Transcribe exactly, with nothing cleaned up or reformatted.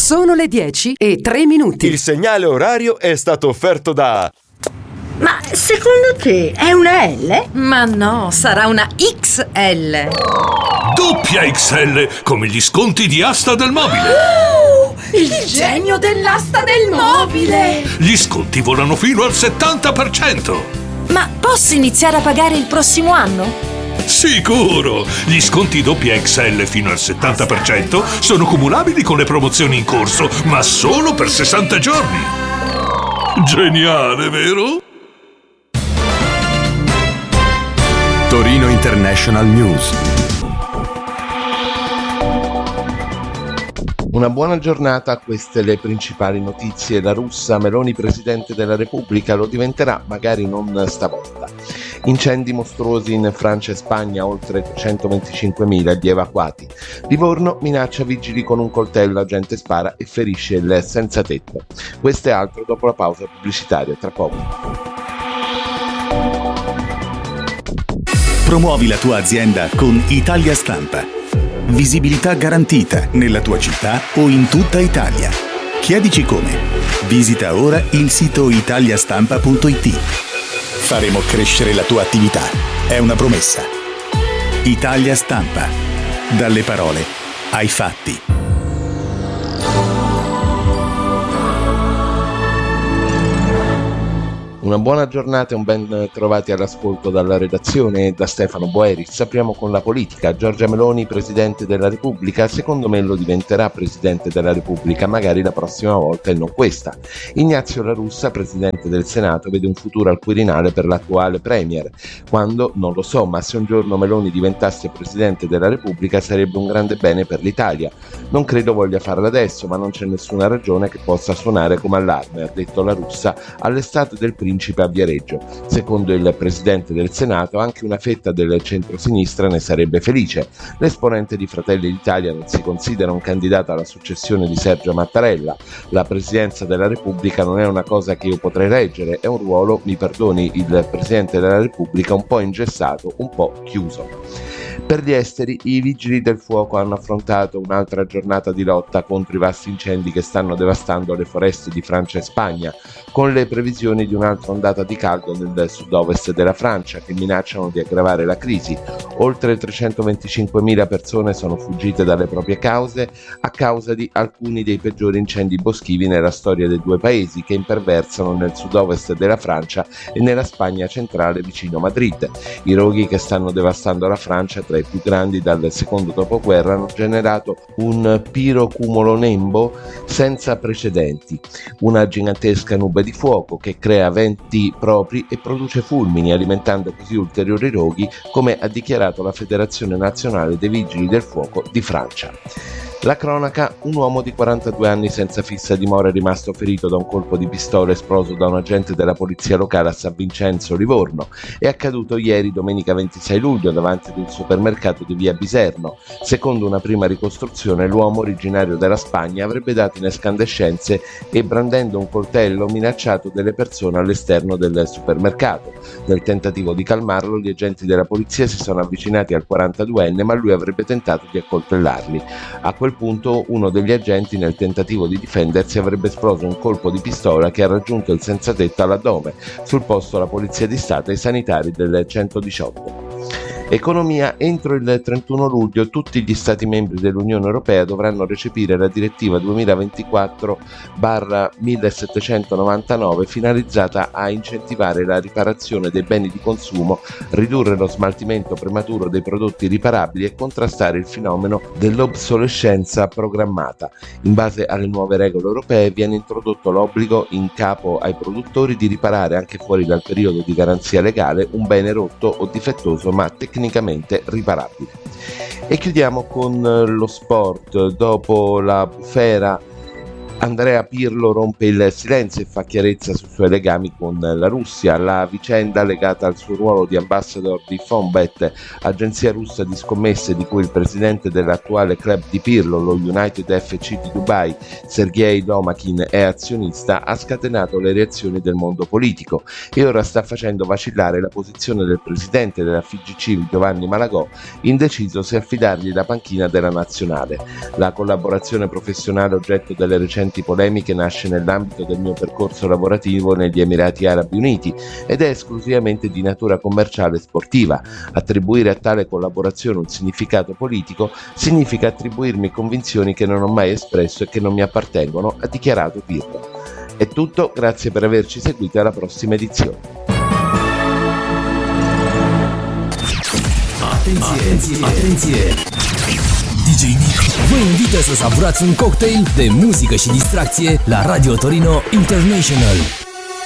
Sono le dieci e tre minuti. Il segnale orario è stato offerto da... Ma secondo te è una L? Ma no, sarà una X L. Doppia X L, come gli sconti di Asta del Mobile. Oh, il, il genio dell'asta del mobile. Gli sconti volano fino al settanta per cento. Ma posso iniziare a pagare il prossimo anno? Sicuro! Gli sconti doppia X L fino al settanta per cento sono cumulabili con le promozioni in corso, ma solo per sessanta giorni. Geniale, vero? Torino International News. Una buona giornata, queste le principali notizie. La russa Meloni presidente della Repubblica lo diventerà, magari non stavolta. Incendi mostruosi in Francia e Spagna, oltre trecentoventicinquemila gli evacuati. Livorno minaccia vigili con un coltello, agente spara e ferisce il senza tetto. Questo e altro dopo la pausa pubblicitaria, tra poco. Promuovi la tua azienda con Italia Stampa. Visibilità garantita nella tua città o in tutta Italia. Chiedici come. Visita ora il sito italiastampa punto it. Faremo crescere la tua attività. È una promessa. Italia Stampa. Dalle parole ai fatti. Una buona giornata e un ben trovati all'ascolto dalla redazione e da Stefano Boeris. Apriamo con la politica. Giorgia Meloni, Presidente della Repubblica, secondo me lo diventerà Presidente della Repubblica, magari la prossima volta e non questa. Ignazio La Russa, Presidente del Senato, vede un futuro al Quirinale per l'attuale Premier. Quando? Non lo so, ma se un giorno Meloni diventasse Presidente della Repubblica sarebbe un grande bene per l'Italia. Non credo voglia farlo adesso, ma non c'è nessuna ragione che possa suonare come allarme, ha detto La Russa all'estate del Principe a Viareggio. Secondo il Presidente del Senato, anche una fetta del centrosinistra ne sarebbe felice. L'esponente di Fratelli d'Italia non si considera un candidato alla successione di Sergio Mattarella. La Presidenza della Repubblica non è una cosa che io potrei reggere, è un ruolo, mi perdoni il Presidente della Repubblica, un po' ingessato, un po' chiuso. Per gli esteri, i vigili del fuoco hanno affrontato un'altra giornata di lotta contro i vasti incendi che stanno devastando le foreste di Francia e Spagna, con le previsioni di un'altra ondata di caldo nel sud-ovest della Francia che minacciano di aggravare la crisi. Oltre trecentoventicinquemila persone sono fuggite dalle proprie case a causa di alcuni dei peggiori incendi boschivi nella storia dei due paesi, che imperversano nel sud-ovest della Francia e nella Spagna centrale vicino Madrid. I roghi che stanno devastando la Francia, tra i più grandi dal secondo dopoguerra, hanno generato un pirocumulonembo senza precedenti, una gigantesca nube di fuoco che crea venti propri e produce fulmini, alimentando così ulteriori roghi, come ha dichiarato la Federazione Nazionale dei Vigili del Fuoco di Francia. La cronaca: un uomo di quarantadue anni senza fissa dimora è rimasto ferito da un colpo di pistola esploso da un agente della polizia locale a San Vincenzo, Livorno. È accaduto ieri, domenica ventisei luglio, davanti ad un supermercato di via Biserno. Secondo una prima ricostruzione, l'uomo, originario della Spagna, avrebbe dato in escandescenze e, brandendo un coltello, minacciato delle persone all'esterno del supermercato. Nel tentativo di calmarlo, gli agenti della polizia si sono avvicinati al quarantaduenne, ma lui avrebbe tentato di accoltellarli. A quel punto uno degli agenti, nel tentativo di difendersi, avrebbe esploso un colpo di pistola che ha raggiunto il senzatetto all'addome. Sul posto la polizia di Stato e i sanitari del centodiciotto. Economia: entro il trentuno luglio tutti gli Stati membri dell'Unione Europea dovranno recepire la direttiva duemilaventiquattro millesettecentonovantanove finalizzata a incentivare la riparazione dei beni di consumo, ridurre lo smaltimento prematuro dei prodotti riparabili e contrastare il fenomeno dell'obsolescenza programmata. In base alle nuove regole europee viene introdotto l'obbligo in capo ai produttori di riparare anche fuori dal periodo di garanzia legale un bene rotto o difettoso ma tecnicamente tecnicamente riparabile. E chiudiamo con lo sport. Dopo la bufera Andrea Pirlo rompe il silenzio e fa chiarezza sui suoi legami con la Russia. La vicenda legata al suo ruolo di ambassador di Fonbet, agenzia russa di scommesse di cui il presidente dell'attuale club di Pirlo, lo United F C di Dubai, Sergei Lomakin, è azionista, ha scatenato le reazioni del mondo politico e ora sta facendo vacillare la posizione del presidente della F I G C, Giovanni Malagò, indeciso se affidargli la panchina della nazionale. La collaborazione professionale oggetto delle recenti polemiche nasce nell'ambito del mio percorso lavorativo negli Emirati Arabi Uniti ed è esclusivamente di natura commerciale e sportiva. Attribuire a tale collaborazione un significato politico significa attribuirmi convinzioni che non ho mai espresso e che non mi appartengono, ha dichiarato Pirlo. È tutto, grazie per averci seguito, alla prossima edizione. Atenție, atenție! D J Nick vă invită să savurați un cocktail de muzică și distracție la Radio Torino International.